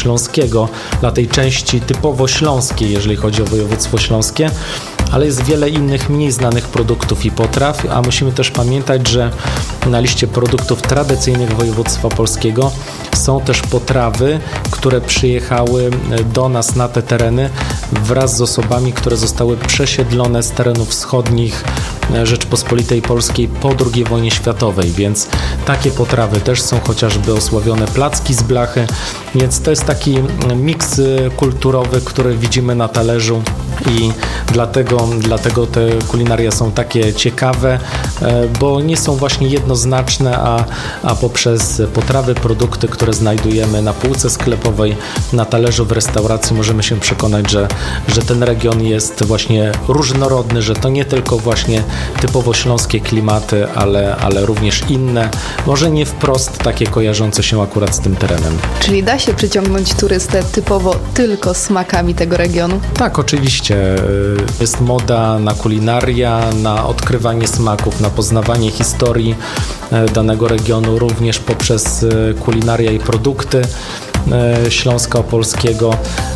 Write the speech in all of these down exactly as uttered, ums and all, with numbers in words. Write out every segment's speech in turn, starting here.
śląskiego, dla tej części typowo śląskiej, jeżeli chodzi o województwo śląskie, ale jest wiele innych mniej znanych produktów i potraw, a musimy też pamiętać, że na liście produktów tradycyjnych województwa polskiego są też potrawy, które przyjechały do nas na te tereny wraz z osobami, które zostały przesiedlone z terenów wschodnich Rzeczpospolitej Polskiej po drugiej wojnie światowej, więc takie potrawy też są, chociażby osławione placki z blachy, więc to jest taki miks kulturowy, który widzimy na talerzu i dlatego, dlatego te kulinaria są takie ciekawe, bo nie są właśnie jednoznaczne, a, a poprzez potrawy, produkty, które znajdujemy na półce sklepowej, na talerzu w restauracji, możemy się przekonać, że, że ten region jest właśnie różnorodny, że to nie tylko właśnie typowo śląskie klimaty, ale, ale również inne, może nie wprost takie kojarzące się akurat z tym terenem. Czyli da się przyciągnąć turystę typowo tylko smakami tego regionu? Tak, oczywiście. Jest moda na kulinaria, na odkrywanie smaków, na poznawanie historii danego regionu, również poprzez kulinaria i produkty Śląska Opolskiego.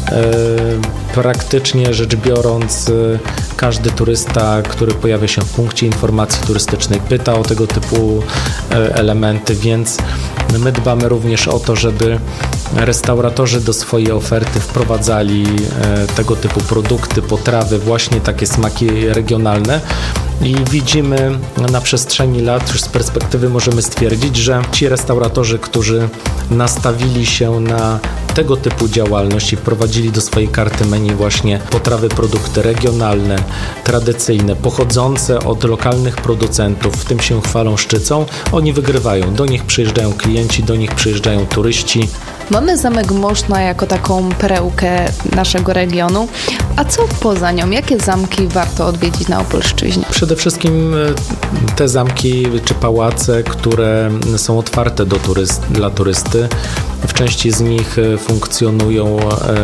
Praktycznie rzecz biorąc, każdy turysta, który pojawia się w punkcie informacji turystycznej, pyta o tego typu elementy, więc my dbamy również o to, żeby restauratorzy do swojej oferty wprowadzali tego typu produkty, potrawy, właśnie takie smaki regionalne. I widzimy na przestrzeni lat, już z perspektywy możemy stwierdzić, że ci restauratorzy, którzy nastawili się na tego typu działalność i wprowadzili do swojej karty menu właśnie potrawy, produkty regionalne, tradycyjne, pochodzące od lokalnych producentów, w tym się chwalą, szczycą, oni wygrywają. Do nich przyjeżdżają klienci, do nich przyjeżdżają turyści. Mamy Zamek Moszna jako taką perełkę naszego regionu. A co poza nią? Jakie zamki warto odwiedzić na Opolszczyźnie? Przede wszystkim te zamki czy pałace, które są otwarte do turyst, dla turysty. W części z nich funkcjonują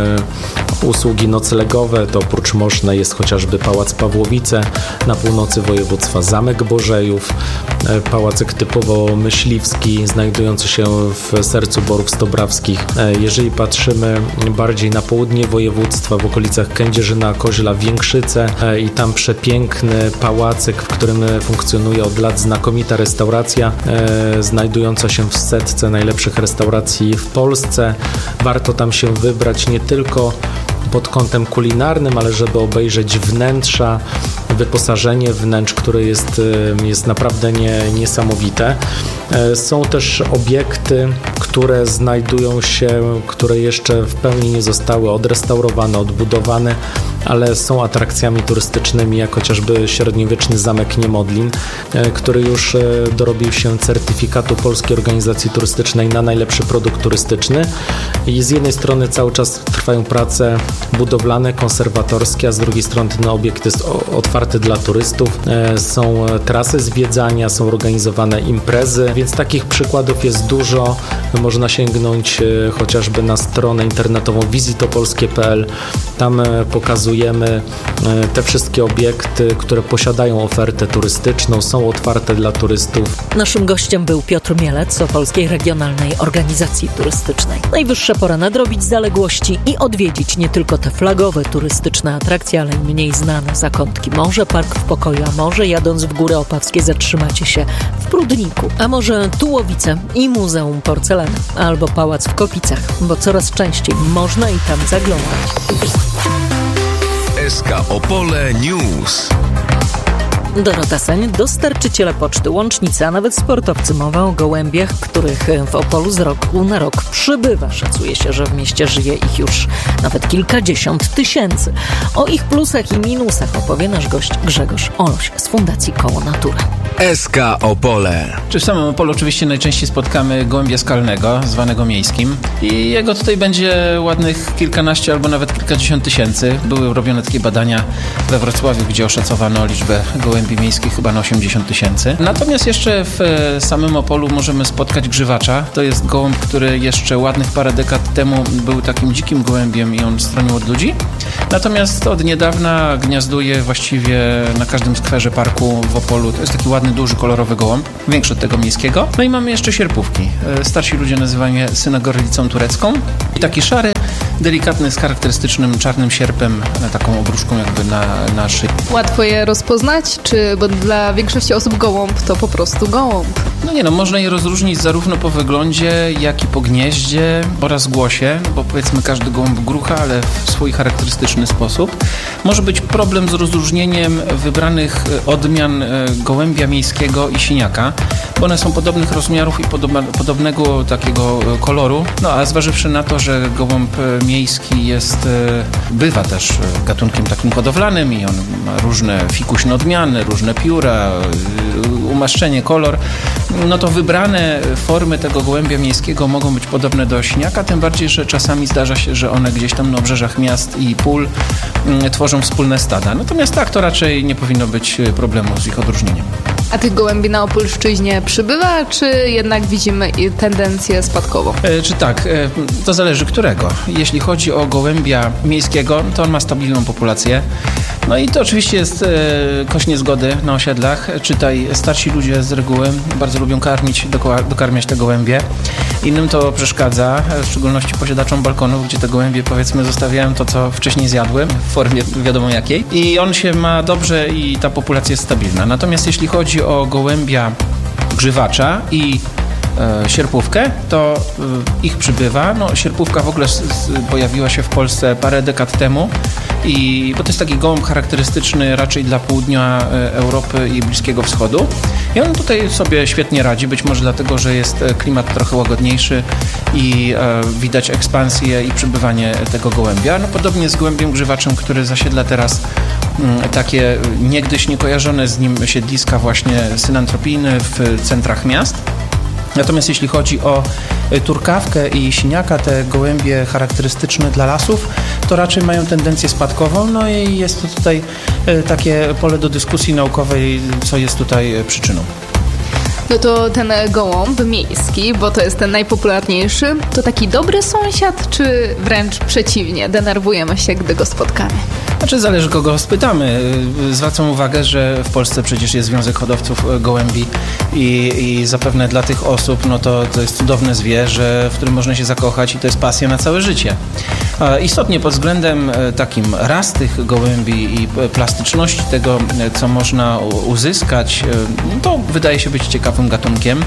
e, usługi noclegowe. To oprócz Moszna jest chociażby Pałac Pawłowice, na północy województwa Zamek Bożejów, e, pałacyk typowo myśliwski, znajdujący się w sercu Borów Stobrawskich. E, jeżeli patrzymy bardziej na południe województwa, w okolicach Kędzierzyna, Koźla, Większyce e, i tam przepiękny pałacyk, w którym funkcjonuje od lat znakomita restauracja, e, znajdująca się w setce najlepszych restauracji w Polsce. Warto tam się wybrać nie tylko pod kątem kulinarnym, ale żeby obejrzeć wnętrza, wyposażenie wnętrz, które jest, jest naprawdę nie, niesamowite. Są też obiekty, które znajdują się, które jeszcze w pełni nie zostały odrestaurowane, odbudowane, ale są atrakcjami turystycznymi, jak chociażby średniowieczny Zamek Niemodlin, który już dorobił się certyfikatu Polskiej Organizacji Turystycznej na najlepszy produkt turystyczny. I z jednej strony cały czas trwają prace budowlane, konserwatorskie, a z drugiej strony ten obiekt jest otwarty dla turystów. Są trasy zwiedzania, są organizowane imprezy, więc takich przykładów jest dużo. Można sięgnąć chociażby na stronę internetową wizytopolskie kropka p l. Tam pokazujemy te wszystkie obiekty, które posiadają ofertę turystyczną, są otwarte dla turystów. Naszym gościem był Piotr Mielec z Opolskiej Regionalnej Organizacji Turystycznej. Najwyższa pora nadrobić zaległości i odwiedzić nie tylko te flagowe turystyczne atrakcje, ale i mniej znane zakątki. Może Park w Pokoju, a może jadąc w Góry Opawskie zatrzymacie się w Prudniku, a może Tułowice i Muzeum Porcelany, albo Pałac w Kopicach, bo coraz częściej można i tam zaglądać. S K Opole News. Dorota Seń, dostarczyciele poczty, łącznicy, a nawet sportowcy. Mowa o gołębiach, których w Opolu z roku na rok przybywa. Szacuje się, że w mieście żyje ich już nawet kilkadziesiąt tysięcy. O ich plusach i minusach opowie nasz gość Grzegorz Oloś z Fundacji Koło Natury. S K Opole. Czy w samym Opolu oczywiście najczęściej spotkamy gołębia skalnego, zwanego miejskim. I jego tutaj będzie ładnych kilkanaście albo nawet kilkadziesiąt tysięcy. Były robione takie badania we Wrocławiu, gdzie oszacowano liczbę gołębi miejskich chyba na osiemdziesiąt tysięcy. Natomiast jeszcze w samym Opolu możemy spotkać grzywacza. To jest gołąb, który jeszcze ładnych parę dekad temu był takim dzikim gołębiem i on stronił od ludzi. Natomiast od niedawna gniazduje właściwie na każdym skwerze parku w Opolu. To jest taki ładny, duży, kolorowy gołąb, większy od tego miejskiego. No i mamy jeszcze sierpówki. Starsi ludzie nazywają je synogorlicą turecką. I taki szary, delikatny, z charakterystycznym czarnym sierpem, taką obruszką jakby na, na szyi. Łatwo je rozpoznać, czy bo dla większości osób gołąb to po prostu gołąb? No nie no, można je rozróżnić zarówno po wyglądzie, jak i po gnieździe oraz głosie, bo powiedzmy każdy gołąb grucha, ale w swój charakterystyczny sposób. Może być problem z rozróżnieniem wybranych odmian gołębia miejskiego i siniaka, bo one są podobnych rozmiarów i podoba, podobnego takiego koloru. No a zważywszy na to, że gołąb miejski jest, bywa też gatunkiem takim hodowlanym i on ma różne fikuśne odmiany, różne pióra, umaszczenie, kolor, no to wybrane formy tego gołębia miejskiego mogą być podobne do siniaka, tym bardziej, że czasami zdarza się, że one gdzieś tam na obrzeżach miast i pól tworzą wspólne stada. Natomiast tak, to raczej nie powinno być problemu z ich odróżnieniem. A tych gołębi na Opolszczyźnie przybywa, czy jednak widzimy tendencję spadkową? E, czy tak, e, to zależy którego. Jeśli chodzi o gołębia miejskiego, to on ma stabilną populację. No i to oczywiście jest e, kość niezgody na osiedlach. Czytaj, starsi ludzie z reguły bardzo lubią karmić, dokarmiać te gołębie. Innym to przeszkadza, w szczególności posiadaczom balkonów, gdzie te gołębie powiedzmy zostawiają to, co wcześniej zjadły, w formie wiadomo jakiej. I on się ma dobrze i ta populacja jest stabilna. Natomiast jeśli chodzi o gołębia grzywacza i e, sierpówkę, to e, ich przybywa. No, sierpówka w ogóle s, s, pojawiła się w Polsce parę dekad temu, i, bo to jest taki gołąb charakterystyczny raczej dla południa e, Europy i Bliskiego Wschodu. I on tutaj sobie świetnie radzi, być może dlatego, że jest klimat trochę łagodniejszy i e, widać ekspansję i przybywanie tego gołębia. No, podobnie z gołębiem grzywaczem, który zasiedla teraz m, takie niegdyś niekojarzone z nim siedliska właśnie synantropijne w centrach miast. Natomiast jeśli chodzi o turkawkę i siniaka, te gołębie charakterystyczne dla lasów, to raczej mają tendencję spadkową, no i jest to tutaj takie pole do dyskusji naukowej, co jest tutaj przyczyną. No to ten gołąb miejski, bo to jest ten najpopularniejszy, to taki dobry sąsiad, czy wręcz przeciwnie, denerwujemy się, gdy go spotkamy? Znaczy zależy, kogo spytamy. Zwracam uwagę, że w Polsce przecież jest Związek Hodowców Gołębi i, i zapewne dla tych osób no to, to jest cudowne zwierzę, w którym można się zakochać i to jest pasja na całe życie. Istotnie pod względem takim ras tych gołębi i plastyczności tego, co można uzyskać, to wydaje się być ciekawym gatunkiem.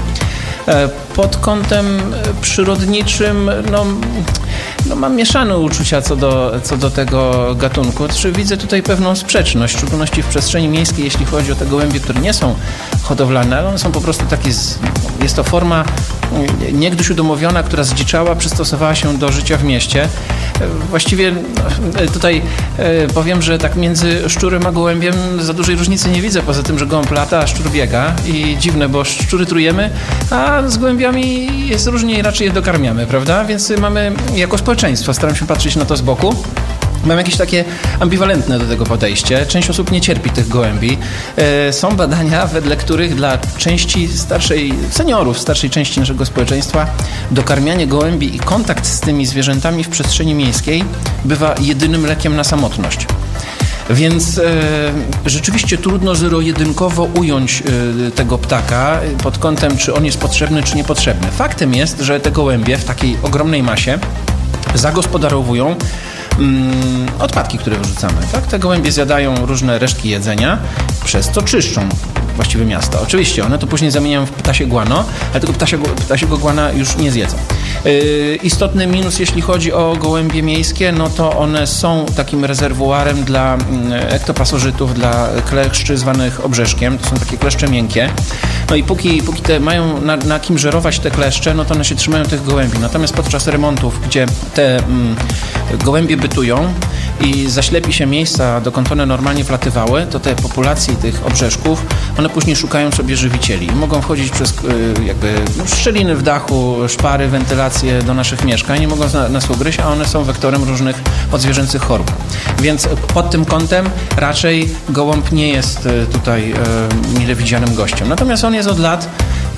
Pod kątem przyrodniczym no, no mam mieszane uczucia co do, co do tego gatunku. Znaczy, widzę tutaj pewną sprzeczność, w szczególności w przestrzeni miejskiej, jeśli chodzi o te gołębie, które nie są hodowlane, ale one są po prostu takie, z, jest to forma niegdyś udomowiona, która zdziczała, przystosowała się do życia w mieście. Właściwie tutaj powiem, że tak między szczurem a gołębiem za dużej różnicy nie widzę, poza tym, że gołąb lata, a szczur biega i dziwne, bo szczury trujemy, a z gołębiami jest różnie i raczej je dokarmiamy, prawda? Więc mamy jako społeczeństwo, staram się patrzeć na to z boku, mam jakieś takie ambiwalentne do tego podejście. Część osób nie cierpi tych gołębi. E, są badania, wedle których dla części starszej, seniorów, starszej części naszego społeczeństwa dokarmianie gołębi i kontakt z tymi zwierzętami w przestrzeni miejskiej bywa jedynym lekiem na samotność. Więc e, rzeczywiście trudno zero-jedynkowo ująć e, tego ptaka pod kątem, czy on jest potrzebny, czy niepotrzebny. Faktem jest, że te gołębie w takiej ogromnej masie zagospodarowują mm, odpadki, które wyrzucamy. Tak? Te gołębie zjadają różne resztki jedzenia, przez co czyszczą właściwie miasta. Oczywiście one to później zamieniają w ptasie guano, ale tego ptasiego, ptasiego guana już nie zjedzą. Yy, istotny minus, jeśli chodzi o gołębie miejskie, no to one są takim rezerwuarem dla yy, ektopasożytów, dla kleszczy zwanych obrzeżkiem. To są takie kleszcze miękkie. No i póki, póki te mają na, na kim żerować te kleszcze, no to one się trzymają tych gołębi. Natomiast podczas remontów, gdzie te mm, gołębie bytują i zaślepi się miejsca, dokąd one normalnie wlatywały, to te populacje tych obrzeżków, one później szukają sobie żywicieli i mogą wchodzić przez yy, jakby no, szczeliny w dachu, szpary, wentylacje do naszych mieszkań, nie mogą nas ugryźć, a one są wektorem różnych odzwierzęcych chorób. Więc pod tym kątem raczej gołąb nie jest tutaj yy, mile widzianym gościem. Natomiast on jest od lat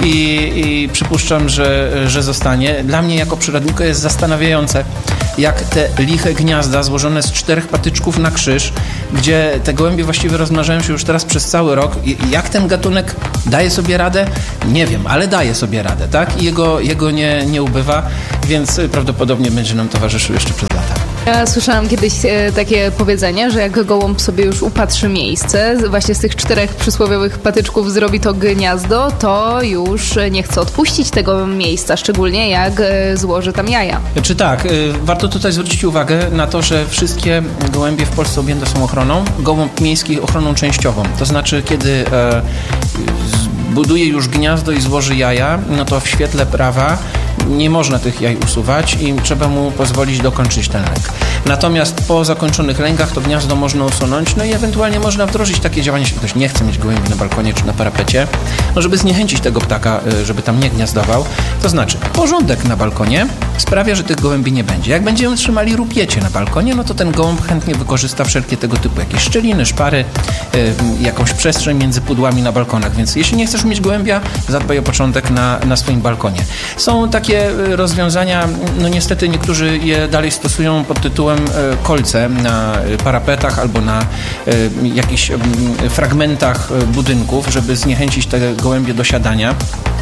i, i przypuszczam, że, że zostanie. Dla mnie jako przyrodnika jest zastanawiające, jak te liche gniazda złożone z czterech patyczków na krzyż, gdzie te gołębie właściwie rozmnażają się już teraz przez cały rok. I jak ten gatunek daje sobie radę? Nie wiem, ale daje sobie radę, tak? I jego, jego nie, nie ubywa, więc prawdopodobnie będzie nam towarzyszył jeszcze przez lata. Ja słyszałam kiedyś e, takie powiedzenie, że jak gołąb sobie już upatrzy miejsce, właśnie z tych czterech przysłowiowych patyczków zrobi to gniazdo, to już nie chce odpuścić tego miejsca, szczególnie jak e, złoży tam jaja. Czy tak? Y, warto tutaj zwrócić uwagę na to, że wszystkie gołębie w Polsce objęte są ochroną. Gołąb miejski ochroną częściową. To znaczy, kiedy e, buduje już gniazdo i złoży jaja, no to w świetle prawa nie można tych jaj usuwać i trzeba mu pozwolić dokończyć ten lęk. Natomiast po zakończonych lękach to gniazdo można usunąć, no i ewentualnie można wdrożyć takie działanie, jeśli ktoś nie chce mieć gołębi na balkonie czy na parapecie, no żeby zniechęcić tego ptaka, żeby tam nie gniazdował. To znaczy, porządek na balkonie sprawia, że tych gołębi nie będzie. Jak będziemy trzymali rupiecie na balkonie, no to ten gołąb chętnie wykorzysta wszelkie tego typu jakieś szczeliny, szpary, yy, jakąś przestrzeń między pudłami na balkonach. Więc jeśli nie chcesz mieć gołębia, zadbaj o początek na, na swoim balkonie. Są takie rozwiązania, no niestety niektórzy je dalej stosują pod tytułem kolce na parapetach albo na jakichś fragmentach budynków, żeby zniechęcić te gołębie do siadania.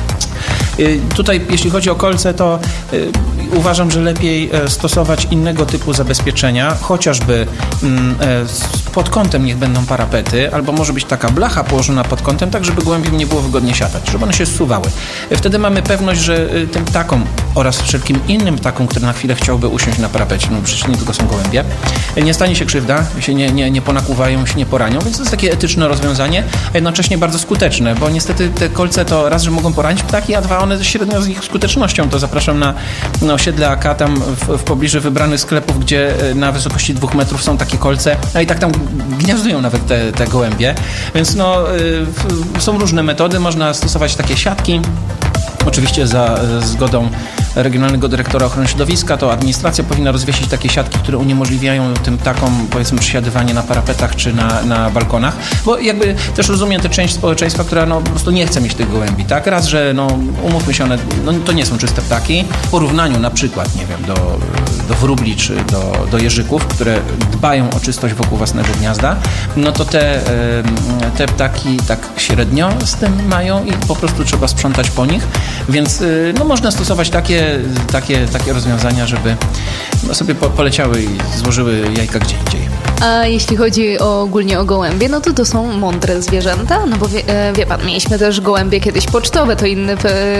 Tutaj, jeśli chodzi o kolce, to y, uważam, że lepiej stosować innego typu zabezpieczenia, chociażby y, pod kątem niech będą parapety, albo może być taka blacha położona pod kątem, tak żeby gołębiom nie było wygodnie siadać, żeby one się zsuwały. Wtedy mamy pewność, że y, tym ptakom oraz wszelkim innym ptakom, które na chwilę chciałby usiąść na parapecie, no przecież nie tylko są gołębie, nie stanie się krzywda, się nie, nie, nie ponakuwają, się nie poranią, więc to jest takie etyczne rozwiązanie, a jednocześnie bardzo skuteczne, bo niestety te kolce to raz, że mogą poranić ptaki, a dwa, one średnio z ich skutecznością. To zapraszam na, na osiedle A K, tam w, w pobliżu wybranych sklepów, gdzie na wysokości dwóch metrów są takie kolce, a i tak tam gniazdują nawet te, te gołębie. Więc no, y, są różne metody, można stosować takie siatki, oczywiście za zgodą Regionalnego Dyrektora Ochrony Środowiska, to administracja powinna rozwiesić takie siatki, które uniemożliwiają tym ptakom, powiedzmy, przesiadywanie na parapetach czy na, na balkonach, bo jakby też rozumiem tę część społeczeństwa, która no po prostu nie chce mieć tych gołębi, tak? Raz, że no umówmy się, one no, to nie są czyste ptaki, w porównaniu na przykład, nie wiem, do, do wróbli czy do, do jeżyków, które dbają o czystość wokół własnego gniazda, no to te, te ptaki tak średnio z tym mają i po prostu trzeba sprzątać po nich, więc no można stosować takie Takie, takie rozwiązania, żeby no, sobie po, poleciały i złożyły jajka gdzie indziej. A jeśli chodzi o, ogólnie o gołębie, no to to są mądre zwierzęta, no bo wie, wie pan, mieliśmy też gołębie kiedyś pocztowe, to inny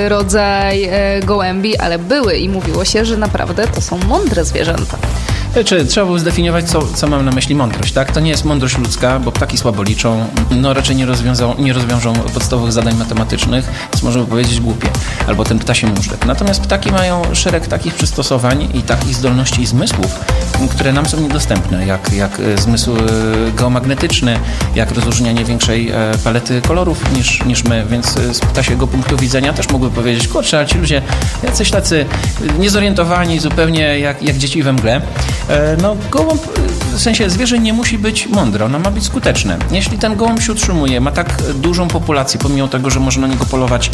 rodzaj e, gołębi, ale były i mówiło się, że naprawdę to są mądre zwierzęta. Czy trzeba było zdefiniować, co, co mam na myśli mądrość, tak? To nie jest mądrość ludzka, bo ptaki słabo liczą, no raczej nie rozwiążą, nie rozwiążą podstawowych zadań matematycznych, więc możemy powiedzieć głupie, albo ten ptasi móżdżek. Natomiast ptaki mają szereg takich przystosowań i takich zdolności i zmysłów, które nam są niedostępne, jak, jak zmysł geomagnetyczny, jak rozróżnianie większej palety kolorów niż, niż my, więc z ptasiego punktu widzenia też mógłby powiedzieć, kurczę, ale ci ludzie jacyś tacy niezorientowani zupełnie jak, jak dzieci we mgle. No gołąb, w sensie zwierzę nie musi być mądre, ono ma być skuteczne. Jeśli ten gołąb się utrzymuje, ma tak dużą populację, pomimo tego, że może na niego polować,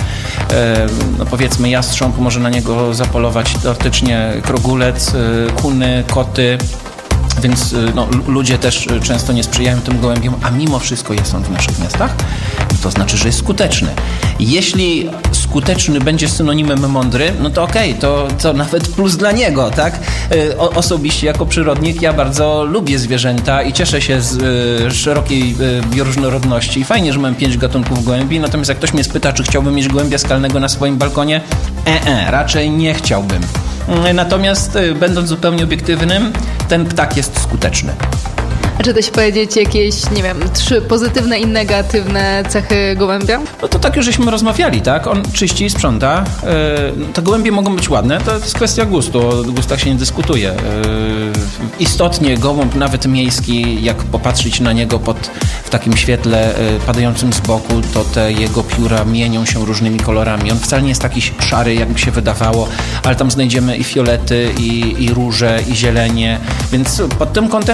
no powiedzmy jastrząb, może na niego zapolować teoretycznie krogulec, kuny, koty, więc no, ludzie też często nie sprzyjają tym gołębiom, a mimo wszystko jest on w naszych miastach, to znaczy, że jest skuteczny. Jeśli skuteczny będzie synonimem mądry, no to okej, okay, to, to nawet plus dla niego, tak? O, osobiście jako przyrodnik ja bardzo lubię zwierzęta i cieszę się z y, szerokiej y, bioróżnorodności. Fajnie, że mam pięć gatunków gołębi, natomiast jak ktoś mnie spyta, czy chciałbym mieć gołębia skalnego na swoim balkonie, e, e, raczej nie chciałbym. Natomiast y, będąc zupełnie obiektywnym, ten ptak jest skuteczny. A czy da się powiedzieć jakieś, nie wiem, trzy pozytywne i negatywne cechy gołębia? No to tak już żeśmy rozmawiali, tak? On czyści, sprząta. Yy, te gołębie mogą być ładne, to jest kwestia gustu, o gustach się nie dyskutuje. Yy, istotnie gołąb, nawet miejski, jak popatrzeć na niego pod, w takim świetle yy, padającym z boku, to te jego pióra mienią się różnymi kolorami. On wcale nie jest taki szary, jakby się wydawało, ale tam znajdziemy i fiolety, i, i róże, i zielenie, więc pod tym kątem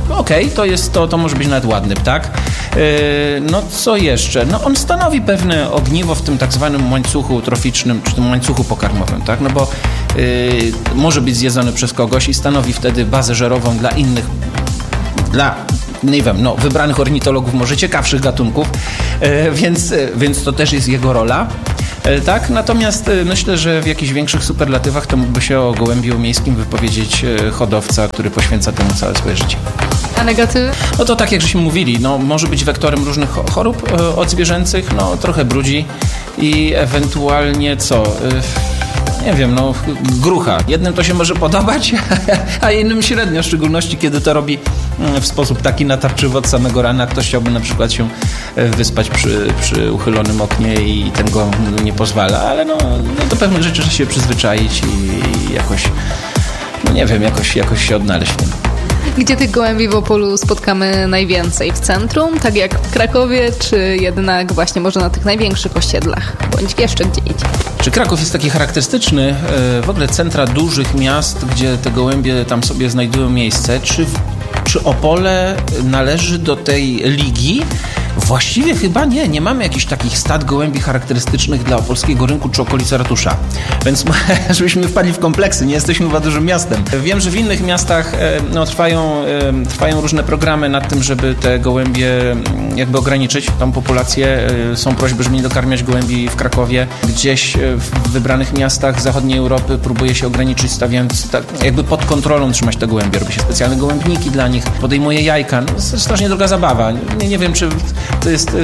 okej, okay, to jest to, to może być nawet ładny ptak. Yy, no co jeszcze? No on stanowi pewne ogniwo w tym tak zwanym łańcuchu troficznym, czy tym łańcuchu pokarmowym, tak? No bo yy, może być zjedzony przez kogoś i stanowi wtedy bazę żerową dla innych, dla nie wiem, no, wybranych ornitologów, może ciekawszych gatunków, e, więc, e, więc to też jest jego rola. E, tak, natomiast e, myślę, że w jakichś większych superlatywach to mógłby się o gołębiu miejskim wypowiedzieć e, hodowca, który poświęca temu całe swoje życie. A negatywy? No to tak jak żeśmy mówili, no, może być wektorem różnych chorób e, odzwierzęcych, no trochę brudzi i ewentualnie co... E, Nie wiem, no grucha. Jednym to się może podobać, a innym średnio, w szczególności kiedy to robi w sposób taki natarczywy od samego rana. Ktoś chciałby na przykład się wyspać przy, przy uchylonym oknie i ten go nie pozwala, ale no, no do pewnych rzeczy trzeba się przyzwyczaić i jakoś, no nie wiem, jakoś, jakoś się odnaleźć w tym. Gdzie tych gołębi w Opolu spotkamy najwięcej? W centrum, tak jak w Krakowie, czy jednak właśnie może na tych największych osiedlach, bądź jeszcze gdzie indziej? Czy Kraków jest taki charakterystyczny? W ogóle centra dużych miast, gdzie te gołębie tam sobie znajdują miejsce, czy, czy Opole należy do tej ligi? Właściwie chyba nie. Nie mamy jakichś takich stad gołębi charakterystycznych dla opolskiego rynku czy okolicy ratusza. Więc żebyśmy wpadli w kompleksy, nie jesteśmy chyba dużym miastem. Wiem, że w innych miastach no, trwają, trwają różne programy nad tym, żeby te gołębie jakby ograniczyć tą populację. Są prośby, żeby nie dokarmiać gołębi w Krakowie. Gdzieś w wybranych miastach zachodniej Europy próbuje się ograniczyć, stawiając tak, jakby pod kontrolą trzymać te gołębie. Robi się specjalne gołębniki dla nich, podejmuje jajka. No, to jest strasznie droga zabawa. Nie, nie wiem, czy to jest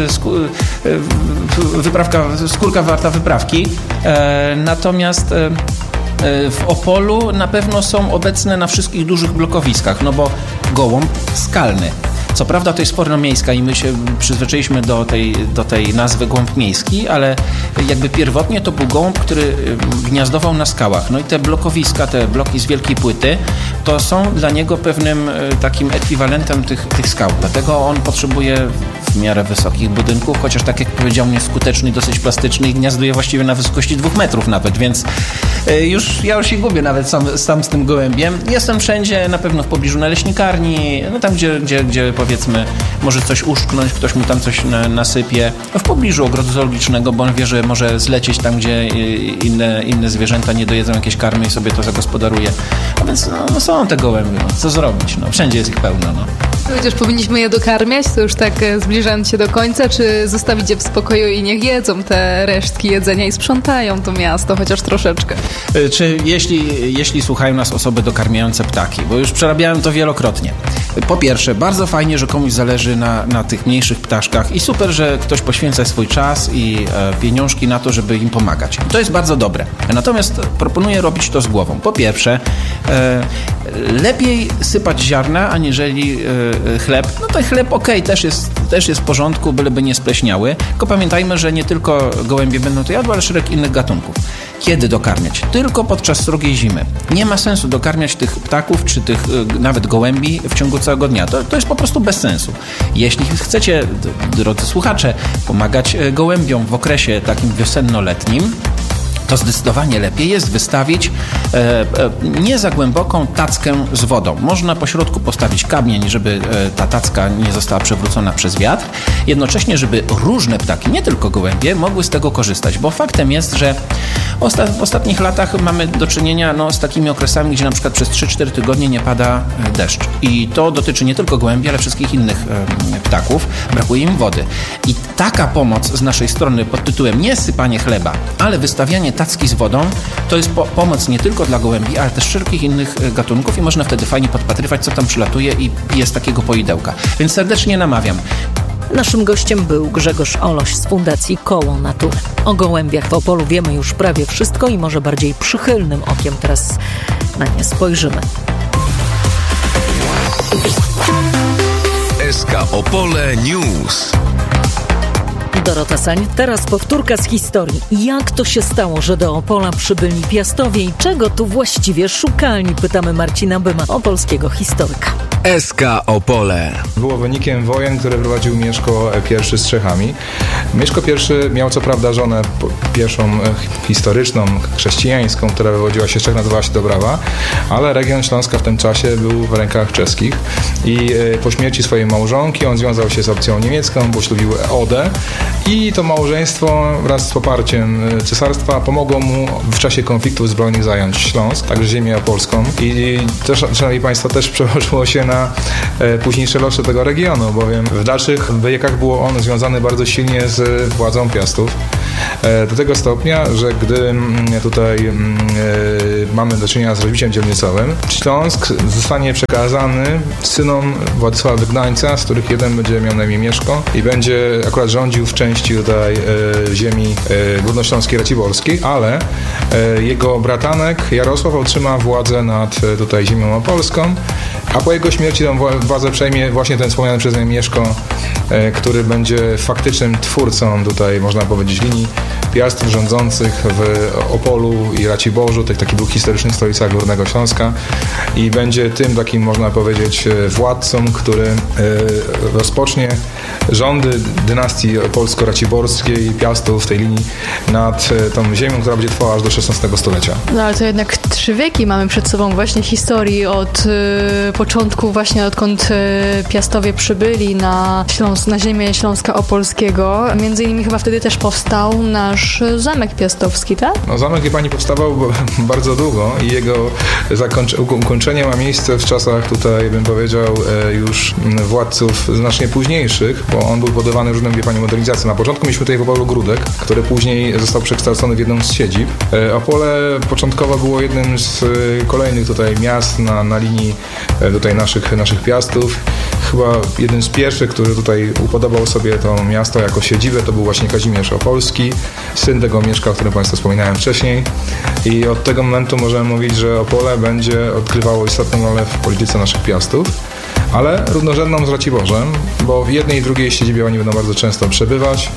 wyprawka, skórka warta wyprawki. Natomiast w Opolu na pewno są obecne na wszystkich dużych blokowiskach, no bo gołąb skalny. Co prawda to jest forma miejska i my się przyzwyczailiśmy do tej, do tej nazwy gołąb miejski, ale jakby pierwotnie to był gołąb, który gniazdował na skałach. No i te blokowiska, te bloki z wielkiej płyty, to są dla niego pewnym takim ekwiwalentem tych, tych skał. Dlatego on potrzebuje w miarę wysokich budynków, chociaż tak jak powiedział, jest skuteczny i dosyć plastyczny i gniazduje właściwie na wysokości dwóch metrów nawet, więc już ja już się gubię nawet sam, sam z tym gołębiem. Jestem wszędzie, na pewno w pobliżu naleśnikarni, no tam gdzie, gdzie, gdzie powiedzmy może coś uszczknąć, ktoś mu tam coś na, nasypie, w pobliżu ogrodu zoologicznego, bo on wie, że może zlecieć tam, gdzie inne, inne zwierzęta nie dojedzą jakieś karmy i sobie to zagospodaruje. A więc no, no są te gołębie, no, co zrobić, no, wszędzie jest ich pełno. No. Chociaż powinniśmy je dokarmiać, to już tak zbliżając się do końca, czy zostawić je w spokoju i niech jedzą te resztki jedzenia i sprzątają to miasto, chociaż troszeczkę. Czy jeśli, jeśli słuchają nas osoby dokarmiające ptaki, bo już przerabiałem to wielokrotnie. Po pierwsze, bardzo fajnie, że komuś zależy na, na tych mniejszych ptaszkach i super, że ktoś poświęca swój czas i e, pieniążki na to, żeby im pomagać. To jest bardzo dobre. Natomiast proponuję robić to z głową. Po pierwsze, e, lepiej sypać ziarna, aniżeli e, chleb. No to chleb okej, okay, też jest, też jest w porządku, byleby nie spleśniały. Tylko pamiętajmy, że nie tylko gołębie będą to jadły, ale szereg innych gatunków. Kiedy dokarmiać? Tylko podczas srogiej zimy. Nie ma sensu dokarmiać tych ptaków, czy tych y, nawet gołębi w ciągu całego dnia. To, to jest po prostu bez sensu. Jeśli chcecie, drodzy słuchacze, pomagać gołębiom w okresie takim wiosenno-letnim, to zdecydowanie lepiej jest wystawić e, e, nie za głęboką tackę z wodą. Można po środku postawić kamień, żeby e, ta tacka nie została przewrócona przez wiatr. Jednocześnie, żeby różne ptaki, nie tylko gołębie, mogły z tego korzystać. Bo faktem jest, że osta- w ostatnich latach mamy do czynienia no, z takimi okresami, gdzie na przykład przez trzy cztery tygodnie nie pada deszcz. I to dotyczy nie tylko gołębi, ale wszystkich innych e, ptaków. Brakuje im wody. I taka pomoc z naszej strony pod tytułem nie sypanie chleba, ale wystawianie tacki z wodą, to jest po- pomoc nie tylko dla gołębi, ale też wszelkich innych gatunków i można wtedy fajnie podpatrywać, co tam przylatuje i jest takiego poidełka. Więc serdecznie namawiam. Naszym gościem był Grzegorz Oloś z Fundacji Koło Natury. O gołębiach w Opolu wiemy już prawie wszystko i może bardziej przychylnym okiem teraz na nie spojrzymy. S K Opole News. Dorota Sań. Teraz powtórka z historii. Jak to się stało, że do Opola przybyli Piastowie i czego tu właściwie szukali? Pytamy Marcina Byma, opolskiego historyka. S K Opole. Było wynikiem wojen, które prowadził Mieszko I z Czechami. Mieszko I miał co prawda żonę pierwszą historyczną, chrześcijańską, która wywodziła się z Czech, nazywała się Dobrawa, ale region Śląska w tym czasie był w rękach czeskich i po śmierci swojej małżonki on związał się z opcją niemiecką, poślubił Odę i to małżeństwo wraz z poparciem cesarstwa pomogło mu w czasie konfliktów zbrojnych zająć Śląsk, także ziemię opolską i też, szanowni państwo, też przełożyło się na e, późniejsze losy tego regionu, bowiem w dalszych wiekach było on związany bardzo silnie z władzą Piastów. E, do tego stopnia, że gdy m, tutaj m, e, mamy do czynienia z rozbiciem dzielnicowym, Śląsk zostanie przekazany synom Władysława Wygnańca, z których jeden będzie miał na imię Mieszko i będzie akurat rządził w części tutaj e, ziemi e, górnośląskiej Raciborskiej, ale e, jego bratanek Jarosław otrzyma władzę nad e, tutaj ziemią opolską, a po jego śmierci tę władzę przejmie właśnie ten wspomniany przez mnie Mieszko, e, który będzie faktycznym twórcą tutaj, można powiedzieć, linii Piastów rządzących w Opolu i Raciborzu, tych takich dwóch historycznych stolicach Górnego Śląska i będzie tym takim, można powiedzieć, władcą, który e, rozpocznie rządy dynastii polsko-raciborskiej Piastów w tej linii nad tą ziemią, która będzie trwała aż do szesnastego stulecia. No ale to jednak trzy wieki mamy przed sobą właśnie historii od y, początku właśnie odkąd y, Piastowie przybyli na Śląsk, na ziemię Śląska Opolskiego. Między innymi chyba wtedy też powstał nasz Zamek Piastowski, tak? No zamek wie pani powstawał bardzo długo i jego zakończe, ukończenie ma miejsce w czasach tutaj, bym powiedział, już władców znacznie późniejszych, bo on był podawany różnym, wie pani, modernizacjom. Na początku mieliśmy tutaj w Opolu Gródek, który później został przekształcony w jedną z siedzib. Opole początkowo było jednym z kolejnych tutaj miast na, na linii tutaj naszych, naszych Piastów. Chyba jeden z pierwszych, który tutaj upodobał sobie to miasto jako siedzibę, to był właśnie Kazimierz Opolski, syn tego Mieszka, o którym państwu wspominałem wcześniej. I od tego momentu możemy mówić, że Opole będzie odgrywało istotną rolę w polityce naszych Piastów, ale równorzędną z Raciborzem, bo w jednej i drugiej siedzibie oni będą bardzo często przebywać.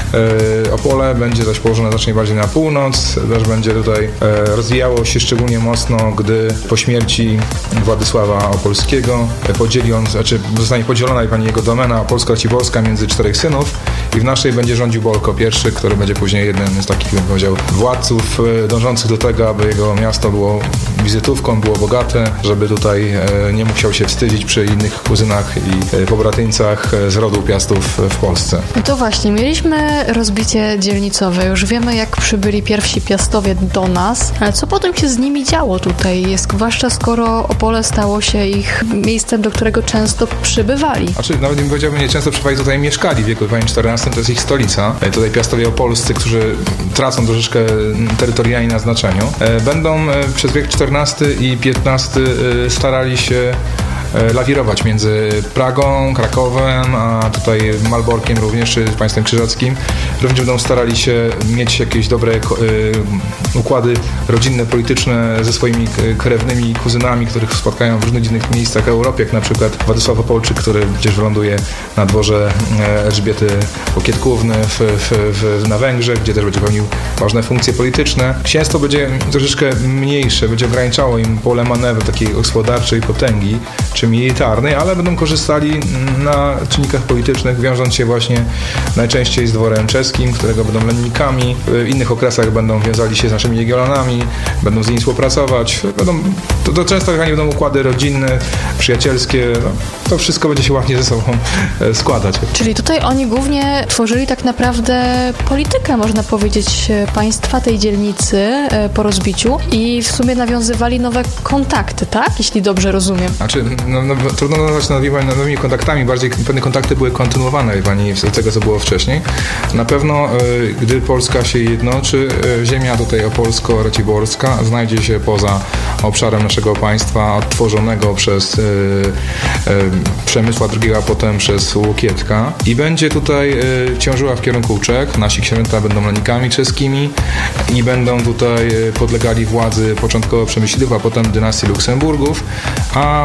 Opole będzie zaś położone znacznie bardziej na północ, też będzie tutaj rozwijało się szczególnie mocno, gdy po śmierci Władysława Opolskiego podzieli on, znaczy zostanie podzielona pani jego domena opolsko-raciborska między czterech synów i w naszej będzie rządził Bolko I, który będzie później jednym z takich, bym powiedział, władców dążących do tego, aby jego miasto było wizytówką, było bogate, żeby tutaj nie musiał się wstydzić przy innych kuzynach i pobratyńcach z rodu Piastów w Polsce. No to właśnie, mieliśmy rozbicie dzielnicowe, już wiemy, jak przybyli pierwsi Piastowie do nas, ale co potem się z nimi działo tutaj, zwłaszcza skoro Opole stało się ich miejscem, do którego często przybywali. Znaczy, nawet bym powiedział, nie często przybywali, tutaj mieszkali w wieku czternastym, to jest ich stolica. Tutaj Piastowie opolscy, którzy tracą troszeczkę terytorialnie na znaczeniu, będą przez wiek czternasty i piętnasty starali się lawirować między Pragą, Krakowem, a tutaj Malborkiem również, czy państwem krzyżackim. Również będą starali się mieć jakieś dobre y, układy rodzinne, polityczne ze swoimi krewnymi kuzynami, których spotkają w różnych dziwnych miejscach w Europie, jak na przykład Władysław Opolczyk, który przecież wyląduje na dworze Elżbiety Łokietkówny w, w, w, na Węgrzech, gdzie też będzie pełnił ważne funkcje polityczne. Księstwo będzie troszeczkę mniejsze, będzie ograniczało im pole manewru takiej gospodarczej potęgi, czy militarnej, ale będą korzystali na czynnikach politycznych, wiążąc się właśnie najczęściej z dworem czeskim, którego będą lennikami. W innych okresach będą wiązali się z naszymi legionami, będą z nimi współpracować. Będą, to, to często będą układy rodzinne, przyjacielskie. No, to wszystko będzie się ładnie ze sobą składać. Czyli tutaj oni głównie tworzyli tak naprawdę politykę, można powiedzieć, państwa tej dzielnicy po rozbiciu i w sumie nawiązywali nowe kontakty, tak? Jeśli dobrze rozumiem. Znaczy, no, no, trudno nazwać nowymi, nowymi kontaktami, bardziej pewne kontakty były kontynuowane pani z tego, co było wcześniej. Na pewno, y, gdy Polska się jednoczy, y, ziemia tutaj opolsko-raciborska znajdzie się poza obszarem naszego państwa odtworzonego przez y, y, Przemysła drugiego, a potem przez Łokietka i będzie tutaj y, ciążyła w kierunku Czech. Nasi księżęta będą lennikami czeskimi i będą tutaj podlegali władzy początkowo Przemyślidów, a potem dynastii Luksemburgów, a potem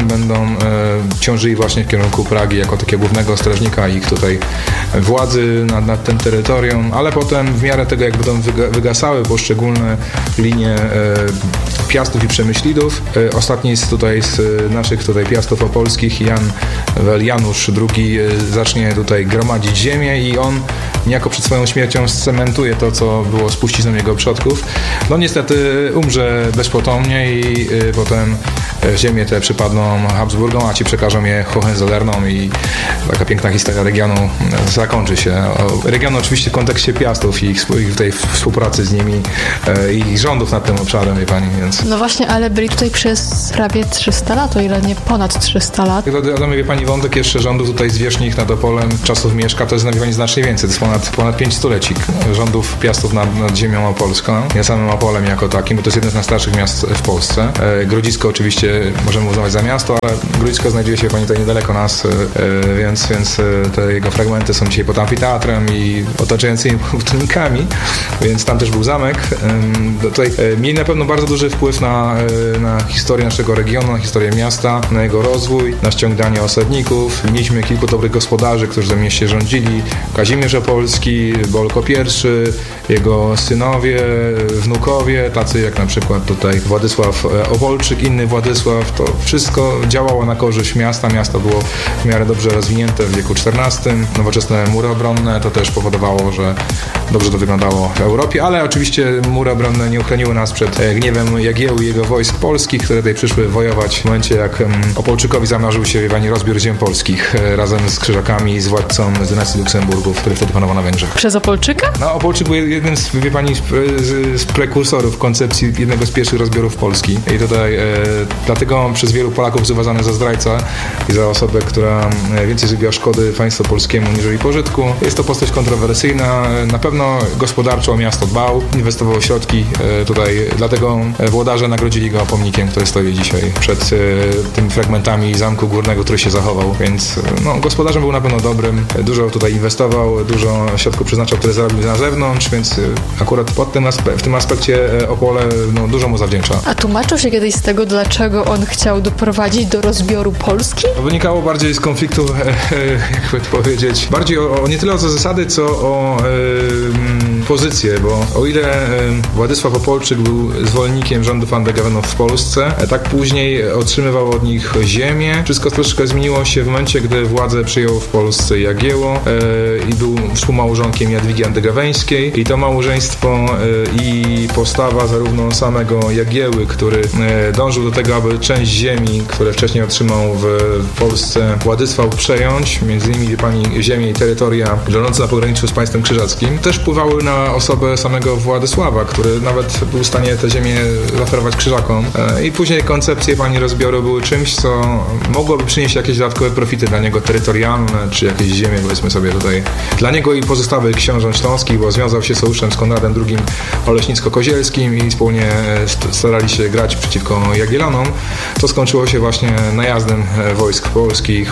będą e, ciążyli właśnie w kierunku Pragi jako takiego głównego strażnika ich tutaj władzy nad, nad tym terytorium, ale potem w miarę tego, jak będą wyga, wygasały poszczególne linie e, Piastów i Przemyślidów. E, ostatni z tutaj z naszych tutaj Piastów opolskich, Jan Janusz drugi, e, zacznie tutaj gromadzić ziemię i on niejako przed swoją śmiercią scementuje to, co było spuścizną jego przodków. No niestety umrze bezpotomnie i y, potem ziemie te przypadną Habsburgom, a ci przekażą je Hohenzollernom i taka piękna historia regionu zakończy się. Regionu oczywiście w kontekście Piastów i ich, ich tej współpracy z nimi y, i rządów nad tym obszarem, wie pani, więc... No właśnie, ale byli tutaj przez prawie trzysta lat, o ile nie ponad trzysta lat. Dodam, wie pani, wątek jeszcze rządów tutaj zwierzchnych nad Opolem, czasów Mieszka, to jest, wie pani, znacznie więcej. To jest ponad, ponad pięć stuleci rządów Piastów nad, nad ziemią opolską. Ja samym Opolem jako takim, bo to jest jedno z najstarszych miast w Polsce. E, Grodzisko oczywiście możemy uznawać za miasto, ale Grodzisko znajduje się, pani, tutaj niedaleko nas, e, więc, więc te jego fragmenty są dzisiaj pod amfiteatrem i otaczającymi budynkami, więc tam też był zamek. E, tutaj e, mieli na pewno bardzo duży wpływ na, e, na historię naszego regionu, na historię miasta, na jego rozwój, na ściąganie osadników. Mieliśmy kilku dobrych gospodarzy, którzy w tym mieście rządzili. Kazimierz Opolski, Bolko pierwszy, jego synowie, wnukowie, tacy jak na przykład tutaj Władysław Opolczyk, inny Władysław. To wszystko działało na korzyść miasta. Miasto było w miarę dobrze rozwinięte w wieku czternastym. Nowoczesne mury obronne to też powodowało, że dobrze to wyglądało w Europie, ale oczywiście mury obronne nie uchroniły nas przed gniewem Jagiełły i jego wojsk polskich, które tutaj przyszły wojować w momencie, jak Opolczykowi zamarzył się, wie pani, rozbiór ziem polskich razem z Krzyżakami, z władcą z dynastii Luksemburgów, który wtedy panował na Węgrzech. Przez Opolczyka? No, Opolczyk był jednym z, wie pani, z, z, z prekursorów koncepcji jednego z pierwszych rozbiorów Polski. I tutaj e, dlatego przez wielu Polaków jest uważany za zdrajcę i za osobę, która więcej zrobiła szkody państwu polskiemu niżeli pożytku. Jest to postać kontrowersyjna. Na pewno gospodarczo o miasto dbał, inwestował w środki e, tutaj, dlatego włodarze nagrodzili go pomnikiem, który stoi dzisiaj przed e, tymi fragmentami zamku górnego, który się zachował, więc no, gospodarzem był na pewno dobrym. Dużo tutaj inwestował, dużo środków przeznaczał, które zarobił na zewnątrz, więc akurat pod tym aspe- w tym aspekcie Opole no, dużo mu zawdzięcza. A tłumaczył się kiedyś z tego, dlaczego on chciał doprowadzić do rozbioru Polski? To wynikało bardziej z konfliktu, jakby to powiedzieć, bardziej o, o nie tyle o zasady, co o e, pozycję, bo o ile Władysław Opolczyk był zwolennikiem rządów Andegawenów w Polsce, tak później otrzymywał od nich ziemię. Wszystko troszeczkę zmieniło się w momencie, gdy władzę przyjął w Polsce Jagiełło e, i był współmałżonkiem Jadwigi Andegaweńskiej. I to małżeństwo e, i postawa zarówno samego Jagieły, który e, dążył do tego, aby część ziemi, które wcześniej otrzymał w Polsce Władysław przejąć, między innymi pani ziemię i terytoria leżące na pograniczu z państwem krzyżackim, też wpływały na osobę samego Władysława, który nawet był w stanie te ziemię zaoferować Krzyżakom. E, I później koncepcje pani rozbioru były czymś, co mogłoby przynieść jakieś dodatkowe profity dla niego terytorialne, czy jakieś ziemie, powiedzmy sobie tutaj. Dla niego i pozostałych książąt śląskich, bo związał się sojuszem z Konradem drugim Oleśnicko-Kozielskim i wspólnie starali się grać przeciwko Jagiellonom, co skończyło się właśnie najazdem wojsk polskich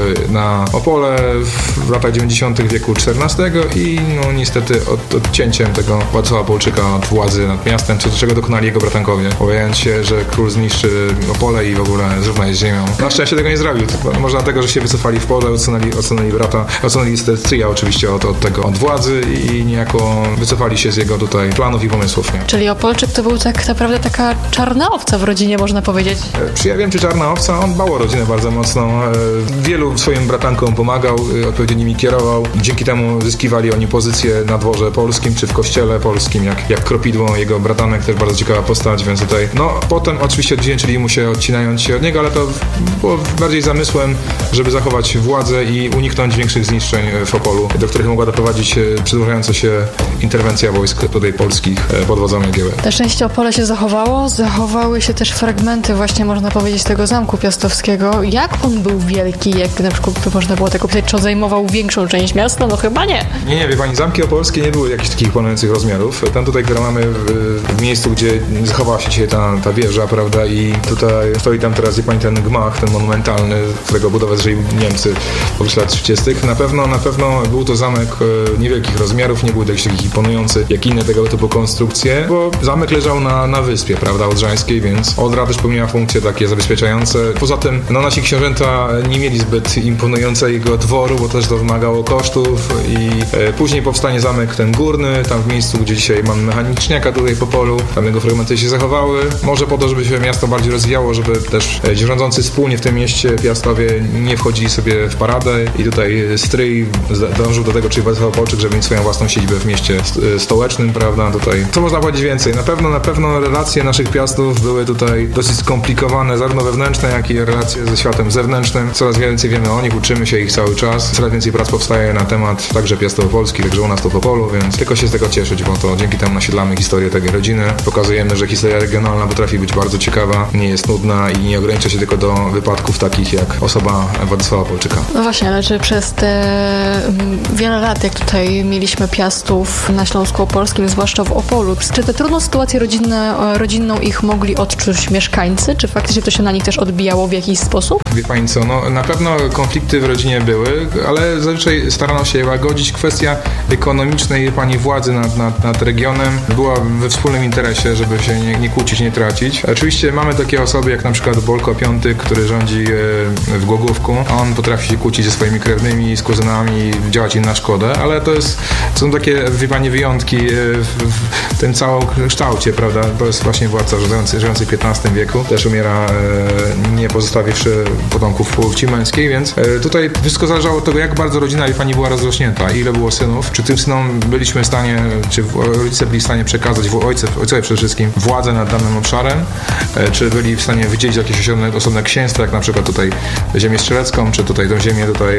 na Opole w latach dziewięćdziesiątych wieku czternastego i no niestety od, odcięciem tego Władysława Opolczyka od władzy nad miastem, co do czego dokonali jego bratankowie, obawiając się, że król zniszczy Opole i w ogóle zrówna je z ziemią. Na szczęście tego nie zrobił. Może dlatego, że się wycofali w pole, odsunęli, odsunęli brata, odsunęli stryja oczywiście od, od tego, od władzy i niejako wycofali się z jego tutaj planów i pomysłów. Nie? Czyli Opolczyk to był tak naprawdę taka czarna owca w rodzinie, można powiedzieć. Czy ja wiem, czy czarna owca? On dbał o rodzinę bardzo mocno. Wielu swoim bratankom pomagał, odpowiednio nimi kierował. Dzięki temu zyskiwali oni pozycję na dworze polskim, czy w kościele polskim, jak, jak Kropidło, jego bratanek, też bardzo ciekawa postać, więc tutaj, no potem oczywiście odwdzięczyli mu się, odcinając się od niego, ale to było bardziej zamysłem, żeby zachować władzę i uniknąć większych zniszczeń w Opolu, do których mogła doprowadzić przedłużająca się interwencja wojsk tutaj polskich pod wodzą Jagieły. Na szczęście Opole się zachowało, zachowały się też fragmenty właśnie, można powiedzieć, tego Zamku Piastowskiego. Jak on był wielki, jak na przykład można było tak opisać, czy on zajmował większą część miasta? No chyba nie. Nie, nie, wie pani, zamki opolskie nie były jak jakichś takich imponujących rozmiarów. Ten tutaj, który mamy w, w miejscu, gdzie zachowała się dzisiaj ta, ta wieża, prawda, i tutaj stoi tam teraz, wie pani, ten gmach, ten monumentalny, którego budowę zaczęli Niemcy w okresie lat trzydziestych. Na pewno, na pewno był to zamek niewielkich rozmiarów, nie był jakiś taki imponujący, jak inne tego typu konstrukcje, bo zamek leżał na, na wyspie, prawda, odrzańskiej, więc Odra też pełniła funkcje takie zabezpieczające. Poza tym, no nasi książęta nie mieli zbyt imponującego dworu, bo też to wymagało kosztów i e, później powstanie zamek ten górny, tam w miejscu, gdzie dzisiaj mamy mechaniczniaka tutaj po polu, tam jego fragmenty się zachowały. Może po to, żeby się miasto bardziej rozwijało, żeby też e, rządzący wspólnie w tym mieście Piastowie nie wchodzili sobie w paradę i tutaj stryj dążył do tego, czyli Władysław Opolczyk, żeby mieć swoją własną siedzibę w mieście stołecznym, prawda, tutaj. Co można powiedzieć więcej? Na pewno, na pewno relacje naszych Piastów były tutaj dosyć skomplikowane, zarówno wewnętrzne, jak i relacje ze światem zewnętrznym. Coraz więcej wiemy o nich, uczymy się ich cały czas. Coraz więcej prac powstaje na temat także Piastów Opolskich, także u nas to w Opolu, więc tylko się z tego cieszyć, bo to dzięki temu nasiedlamy historię tej rodziny. Pokazujemy, że historia regionalna potrafi być bardzo ciekawa, nie jest nudna i nie ogranicza się tylko do wypadków takich jak osoba Władysława Opolczyka. No właśnie, ale czy przez te wiele lat, jak tutaj mieliśmy Piastów na Śląsku Opolskim, zwłaszcza w Opolu, czy tę trudną sytuację rodzinne, rodzinną ich mogli odczuć mieszkańcy? Czy faktycznie to się na nich też odbijało w jakiś sposób? Wie pani co, no na pewno konflikty w rodzinie były, ale zazwyczaj starano się je łagodzić. Kwestia ekonomicznej pani władzy nad, nad, nad regionem była we wspólnym interesie, żeby się nie, nie kłócić, nie tracić. Oczywiście mamy takie osoby jak na przykład Bolko Piąty, który rządzi w Głogówku. On potrafi się kłócić ze swoimi krewnymi, z kuzynami, działać im na szkodę, ale to jest, są takie, wie pani, wyjątki w, w tym całym kształcie, prawda? To jest właśnie władca żyjący, żyjący w piętnastym wieku. Też umiera nie pozostawiwszy potomków płci męskiej, więc tutaj wszystko zależało od tego, jak bardzo rodzina, wie pani, była rozrośnięta, ile było synów, czy tym synom byliśmy w stanie, czy rodzice byli w stanie przekazać, ojce, ojcowie przede wszystkim, władzę nad danym obszarem, czy byli w stanie wydzielić jakieś osobne, osobne księstwa, jak na przykład tutaj ziemię strzelecką, czy tutaj tą ziemię tutaj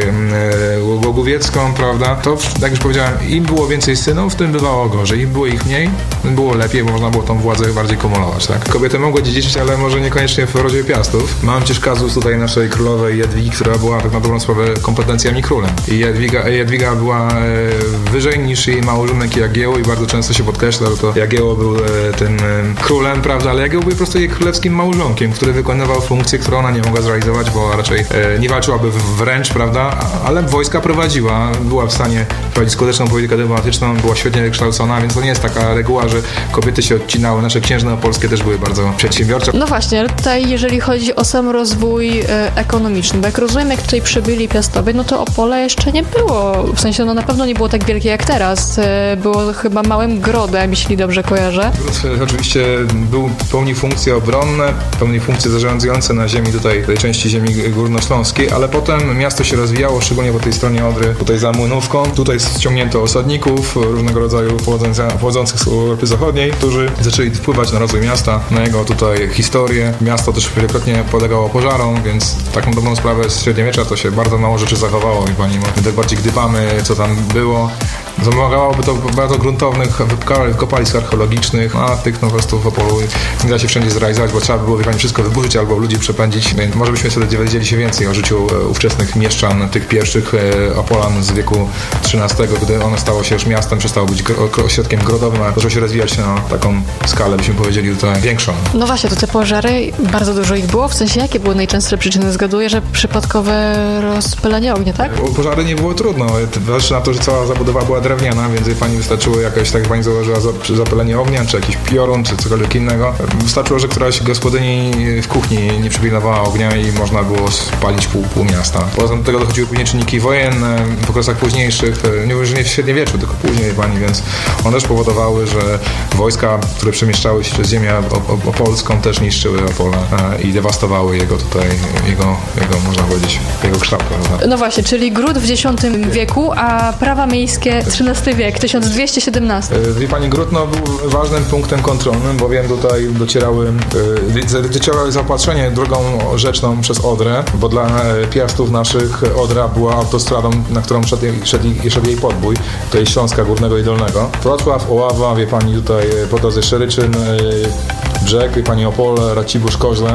łogowiecką, prawda? To, jak już powiedziałem, im było więcej synów, tym bywało gorzej. Im było ich mniej, tym było lepiej, bo można było tą władzę bardziej kumulować, tak? Kobiety mogły dziedziczyć, ale może niekoniecznie w rodzie Piastów. Mam przecież kazus tutaj naszej królowej Jadwigi, która była tak na dobrą sprawę kompetencjami królem. I Jadwiga, Jadwiga była e, wyżej niż jej małżonek Jagiełło i bardzo często się podkreśla, że to Jagiełło był e, tym e, królem, prawda? Ale Jagiełło był po prostu jej królewskim małżonkiem, który wykonywał funkcje, które ona nie mogła zrealizować, bo raczej e, nie walczyłaby wręcz, prawda? Ale wojska prowadziła, była w stanie prowadzić skuteczną politykę dyplomatyczną, była świetnie wykształcona, więc to nie jest taka reguła, że kobiety się odcinały. Nasze księżne opolskie też były bardzo przedsiębiorcze. No właśnie, ale tutaj jeżeli chodzi o sam rozwój e, ekonomiczny, bo jak rozumiem, jak tutaj przybyli Piastowie, no to Opole jeszcze nie było, w sensie no na pewno nie było tak wielkie jak teraz. E, było chyba małym grodem, jeśli dobrze kojarzę. Gród oczywiście był, pełni funkcje obronne, pełni funkcje zarządzające na ziemi tutaj, tej części ziemi górnośląskiej, ale potem miasto się rozwijało, szczególnie po tej stronie Odry, tutaj za Młynówką. Tutaj ściągnięto osadników różnego rodzaju pochodzących z Europy Zachodniej, którzy zaczęli wpływać na rozwój miasta, na jego tutaj historię. Miasto też wielokrotnie podlegało pożarom, więc taką dobrą sprawę z średniowiecza to się bardzo mało rzeczy zachowało i pani, tak bardziej gdybamy, co tam było. Wymagałoby to bardzo gruntownych wykopalisk archeologicznych, a tych no po prostu w Opolu nie da się wszędzie zrealizować, bo trzeba by było, wie pani, wszystko wyburzyć albo ludzi przepędzić. Może byśmy sobie dowiedzieli się więcej o życiu ówczesnych mieszczan, tych pierwszych Opolan z wieku trzynastego, gdy ono stało się już miastem, przestało być ośrodkiem grodowym, a zaczęło się rozwijać na taką skalę, byśmy powiedzieli, tutaj większą. No właśnie, to te pożary, bardzo dużo ich było, w sensie jakie były najczęstsze przyczyny? Zgaduję, że przypadkowe rozpylenie ognia, tak? O pożary nie było trudno, zależy na to, że cała zabudowa była drewniana, więc jej pani wystarczyło jakaś, tak jak pani zauważyła, zapalenie ognia, czy jakiś piorun, czy cokolwiek innego. Wystarczyło, że któraś gospodyni w kuchni nie przypilnowała ognia i można było spalić pół, pół miasta. Poza tym do tego dochodziły później czynniki wojenne, w okresach późniejszych, nie już nie w średniowieczu, tylko później pani, więc one też powodowały, że wojska, które przemieszczały się przez ziemię opolską, też niszczyły Opole i dewastowały jego tutaj, jego, jego można powiedzieć, jego kształt. Prawda? No właśnie, czyli gród w dziesiątym wieku, a prawa miejskie trzynasty wiek, tysiąc dwieście siedemnaście. Wie pani, gród no, był ważnym punktem kontrolnym, bowiem tutaj docierały, docierały zaopatrzenie drogą rzeczną przez Odrę, bo dla Piastów naszych Odra była autostradą, na którą szedł, szedł, szedł jej podbój, tutaj Śląska Górnego i Dolnego. Wrocław, Oława, wie pani, tutaj po drodze Szeryczyn, Brzeg, wie pani, Opole, Racibórz, Koźle.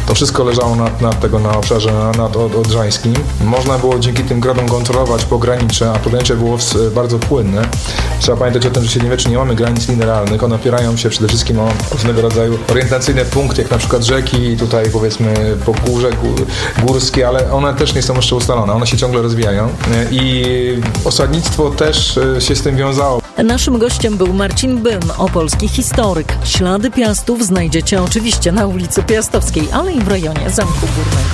To wszystko leżało nad, nad tego na obszarze nad odrzańskim. Można było dzięki tym grodom kontrolować pogranicze, a pogranicze było bardzo płynne. Trzeba pamiętać o tym, że w średniowieczu nie mamy granic linearnych. One opierają się przede wszystkim o różnego rodzaju orientacyjne punkty, jak na przykład rzeki, tutaj powiedzmy pogórze górskie, ale one też nie są jeszcze ustalone. One się ciągle rozwijają i osadnictwo też się z tym wiązało. Naszym gościem był Marcin Bym, opolski historyk. Ślady Piastów znajdziecie oczywiście na ulicy Piastowskiej, ale i w rejonie Zamku Górnego.